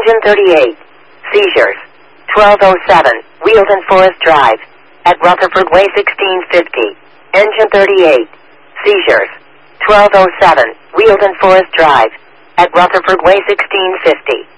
Engine 38. Seizures. 1207, Wheelton Forest Drive. At Rutherford Way 1650. Engine 38. Seizures. 1207, Wheelton Forest Drive. At Rutherford Way 1650.